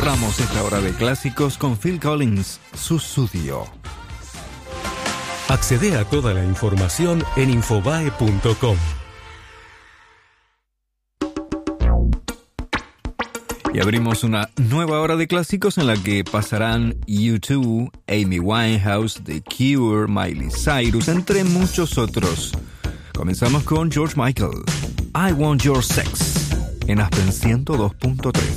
Cerramos esta hora de clásicos con Phil Collins, Sussudio. Accede a toda la información en infobae.com. Y abrimos una nueva hora de clásicos en la que pasarán U2, Amy Winehouse, The Cure, Miley Cyrus, entre muchos otros. Comenzamos con George Michael, I Want Your Sex, en Aspen 102.3.